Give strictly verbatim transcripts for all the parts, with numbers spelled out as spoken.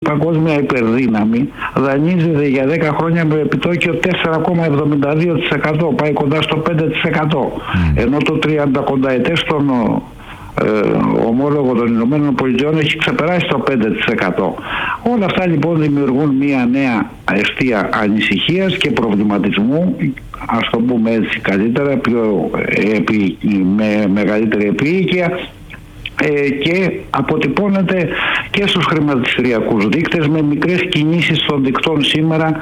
παγκόσμια υπερδύναμη δανείζεται για δέκα χρόνια με επιτόκιο τέσσερα κόμμα εβδομήντα δύο τοις εκατό, πάει κοντά στο πέντε τοις εκατό. Mm. Ενώ το τριάντα κονταετές στον ε, ομόλογο των Ηνωμένων Πολιτειών έχει ξεπεράσει το πέντε τοις εκατό. Όλα αυτά λοιπόν δημιουργούν μια νέα αιστεία ανησυχίας και προβληματισμού, ας το πούμε έτσι καλύτερα, πιο, επί, με μεγαλύτερη επίοικια, και αποτυπώνεται και στους χρηματιστηριακούς δείκτες με μικρές κινήσεις των δικτών σήμερα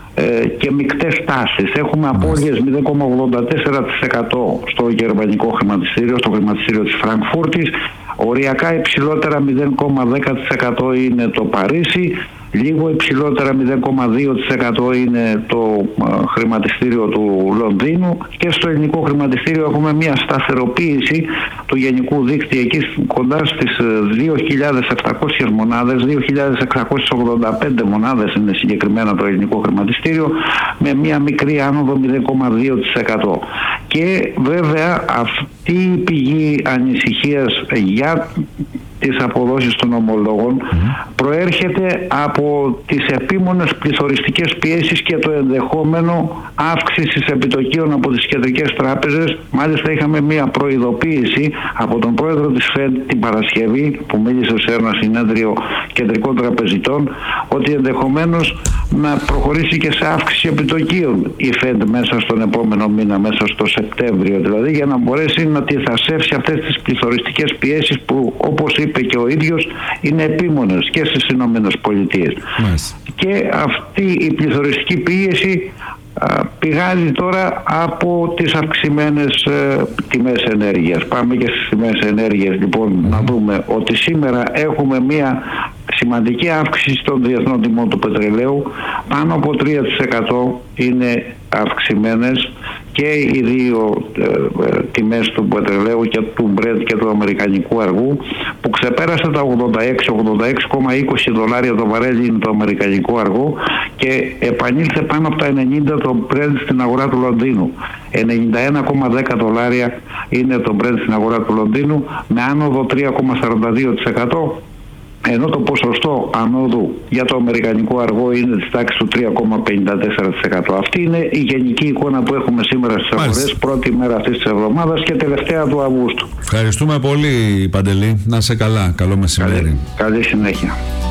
και μικτές τάσεις. Έχουμε απώλειες μηδέν κόμμα ογδόντα τέσσερα τοις εκατό στο γερμανικό χρηματιστήριο, στο χρηματιστήριο της Φραγκφούρτης. Οριακά υψηλότερα μηδέν κόμμα δέκα τοις εκατό είναι το Παρίσι, λίγο υψηλότερα μηδέν κόμμα δύο τοις εκατό είναι το χρηματιστήριο του Λονδίνου, και στο ελληνικό χρηματιστήριο έχουμε μια σταθεροποίηση του γενικού δίκτυα εκεί κοντά στις δύο χιλιάδες επτακόσιες μονάδες, δύο χιλιάδες εξακόσιες ογδόντα πέντε μονάδες είναι συγκεκριμένα το ελληνικό χρηματιστήριο, με μια μικρή άνοδο μηδέν κόμμα δύο τοις εκατό. Και βέβαια αυτή η πηγή ανησυχίας για τις αποδόσεις των ομολόγων mm-hmm. προέρχεται από τις επίμονες πληθωριστικές πιέσεις και το ενδεχόμενο αύξησης επιτοκίων από τις κεντρικές τράπεζες. Μάλιστα είχαμε μια προειδοποίηση από τον πρόεδρο της ΦΕΔ την Παρασκευή, που μίλησε σε ένα συνέδριο κεντρικών τραπεζιτών, ότι ενδεχομένως να προχωρήσει και σε αύξηση επιτοκίων η ΦΕΔ μέσα στον επόμενο μήνα, μέσα στο Σεπτέμβριο δηλαδή, για να μπορέσει να αντιθασέψει αυτές τις πληθωριστικές πιέσεις που, όπως είπε και ο ίδιος, είναι επίμονες και στις Ηνωμένες Πολιτείες. Yes. Και αυτή η πληθωριστική πίεση α, πηγάζει τώρα από τις αυξημένες ε, τιμές ενέργειας. Πάμε και στις τιμές ενέργειας λοιπόν mm. να δούμε ότι σήμερα έχουμε μια σημαντική αύξηση των διεθνών τιμών του πετρελαίου, πάνω από τρία τοις εκατό είναι αυξημένες και οι δύο ε, ε, τιμές του πετρελαίου, και του Brent και του αμερικανικού αργού, που ξεπέρασε τα ογδόντα έξι κόμμα είκοσι δολάρια το βαρέλι είναι το αμερικανικό αργό, και επανήλθε πάνω από τα ενενήντα το Brent στην αγορά του Λονδίνου. ενενήντα ένα κόμμα δέκα δολάρια είναι το Brent στην αγορά του Λονδίνου, με άνοδο τρία κόμμα σαράντα δύο τοις εκατό. Ενώ το ποσοστό ανόδου για το αμερικανικό αργό είναι της τάξης του τρία κόμμα πενήντα τέσσερα τοις εκατό. Αυτή είναι η γενική εικόνα που έχουμε σήμερα στις αγορές, πρώτη μέρα αυτής της εβδομάδας και τελευταία του Αυγούστου. Ευχαριστούμε πολύ, Παντελή. Να είσαι καλά. Καλό μεσημέρι. Καλή, καλή συνέχεια.